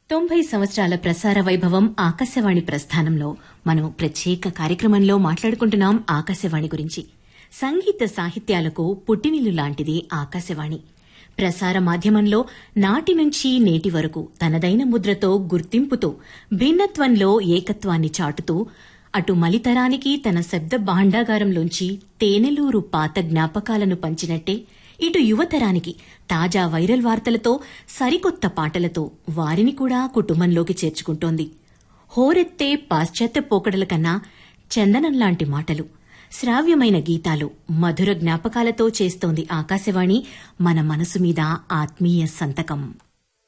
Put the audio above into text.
90 సంవత్సరాల ప్రసార వైభవం ఆకాశవాణి ప్రస్థానంలో మనం ప్రత్యేక కార్యక్రమంలో మాట్లాడుకుంటున్నాం ఆకాశవాణి గురించి. సంగీత సాహిత్యాలకు పుట్టినిల్లు లాంటిది ఆకాశవాణి. ప్రసార మాధ్యమంలో నాటి నుంచి నేటి వరకు తనదైన ముద్రతో, గుర్తింపుతో, భిన్నత్వంలో ఏకత్వాన్ని చాటుతూ అటు మలితరానికి తన శబ్ద భాండాగారంలోంచి తేనెలూరు పాత జ్ఞాపకాలను పంచినట్టే, ఇటు యువతరానికి తాజా వైరల్ వార్తలతో, సరికొత్త పాటలతో వారిని కూడా కుటుంబంలోకి చేర్చుకుంటోంది. హోరెత్తే పాశ్చాత్య పోకడల కన్నా చందనంలాంటి మాటలు, శ్రావ్యమైన గీతాలు, మధుర జ్ఞాపకాలతో చేస్తోంది ఆకాశవాణి మన మనసు మీద ఆత్మీయ సంతకం.